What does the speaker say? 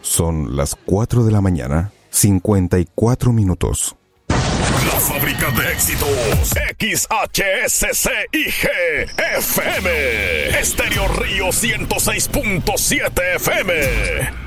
Son las 4 de la mañana, 54 minutos. La fábrica de éxitos, XHSCIG FM, Estéreo Río 106.7 FM.